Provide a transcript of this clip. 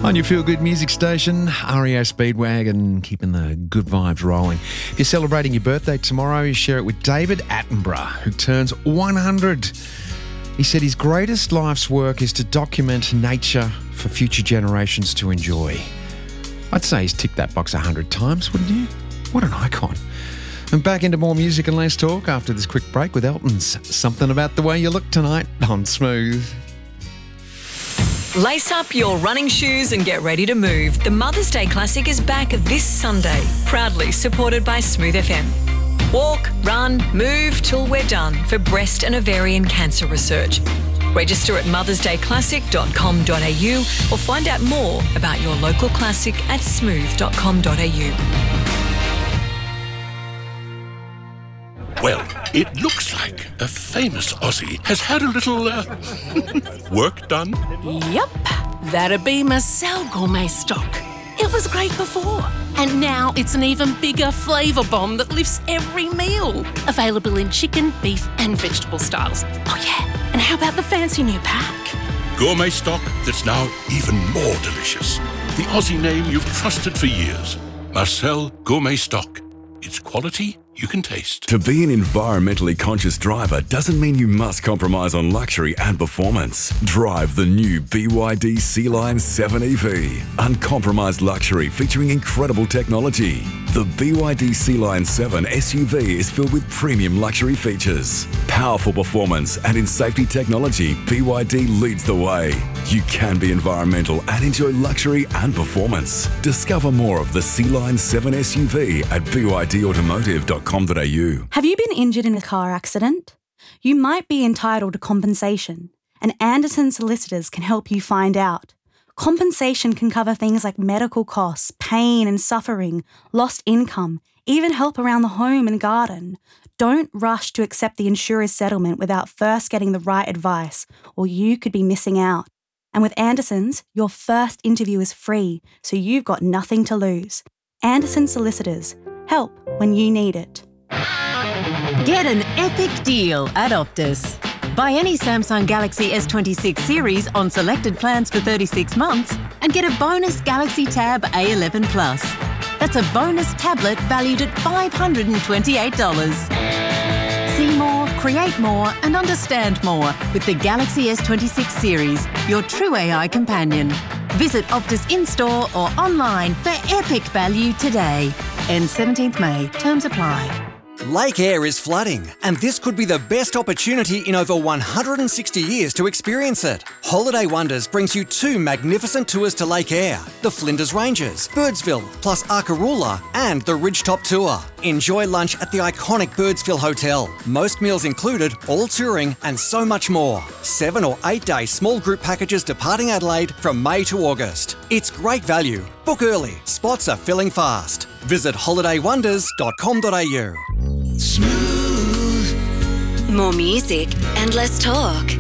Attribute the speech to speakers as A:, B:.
A: On your feel-good music station, REO Speedwagon, keeping the good vibes rolling. If you're celebrating your birthday tomorrow, you share it with David Attenborough, who turns 100. He said his greatest life's work is to document nature for future generations to enjoy. I'd say he's ticked that box 100 times, wouldn't you? What an icon. And back into more music and less talk after this quick break with Elton's Something About the Way You Look Tonight on Smooth.
B: Lace up your running shoes and get ready to move. The Mother's Day Classic is back this Sunday, proudly supported by Smooth FM. Walk, run, move till we're done for breast and ovarian cancer research. Register at mothersdayclassic.com.au or find out more about your local classic at smooth.com.au.
C: Well, it looks like a famous Aussie has had a little work done.
D: Yep, that'd be Marcel Gourmet Stock. It was great before, and now it's an even bigger flavour bomb that lifts every meal. Available in chicken, beef and vegetable styles. Oh yeah, and how about the fancy new pack?
C: Gourmet stock that's now even more delicious. The Aussie name you've trusted for years. Marcel Gourmet Stock. It's quality you can taste.
E: To be an environmentally conscious driver doesn't mean you must compromise on luxury and performance. Drive the new BYD Sea-Line 7 EV. Uncompromised luxury featuring incredible technology. The BYD Sea-Line 7 SUV is filled with premium luxury features. Powerful performance and in safety technology, BYD leads the way. You can be environmental and enjoy luxury and performance. Discover more of the Sea-Line 7 SUV at bydautomotive.com.au.
F: Have you been injured in a car accident? You might be entitled to compensation, and Anderson Solicitors can help you find out. Compensation can cover things like medical costs, pain and suffering, lost income, even help around the home and garden. Don't rush to accept the insurer's settlement without first getting the right advice, or you could be missing out. And with Anderson's, your first interview is free, so you've got nothing to lose. Anderson Solicitors. Help when you need it.
G: Get an epic deal at Optus. Buy any Samsung Galaxy S26 series on selected plans for 36 months and get a bonus Galaxy Tab A11 Plus. That's a bonus tablet valued at $528. See more, create more and understand more with the Galaxy S26 series, your true AI companion. Visit Optus in-store or online for epic value today. Ends 17th May. Terms apply.
H: Lake Eyre is flooding, and this could be the best opportunity in over 160 years to experience it. Holiday Wonders brings you 2 magnificent tours to Lake Eyre, the Flinders Ranges, Birdsville, plus Arkaroola, and the Ridgetop Tour. Enjoy lunch at the iconic Birdsville Hotel, most meals included, all touring, and so much more. 7 or 8 day small group packages departing Adelaide from May to August. It's great value. Book early. Spots are filling fast. Visit holidaywonders.com.au.
B: Smooth.
I: More music and less talk.